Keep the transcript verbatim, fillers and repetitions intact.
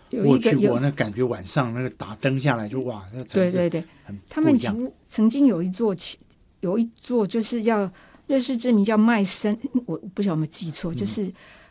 我去过，那感觉晚上那个打灯下来就哇，那对对对，他们曾曾经有一座有一座就是要瑞士知名叫麦森，我不晓得有没有记错，嗯、就是